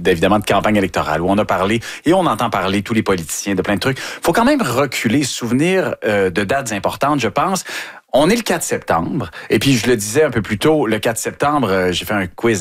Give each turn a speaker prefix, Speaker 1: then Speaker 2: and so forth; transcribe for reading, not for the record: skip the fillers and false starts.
Speaker 1: évidemment de campagne électorale où on a parlé et on entend parler tous les politiciens de plein de trucs. Faut quand même reculer, se souvenir de dates importantes, je pense. On est le 4 septembre et puis je le disais un peu plus tôt, le 4 septembre, j'ai fait un quiz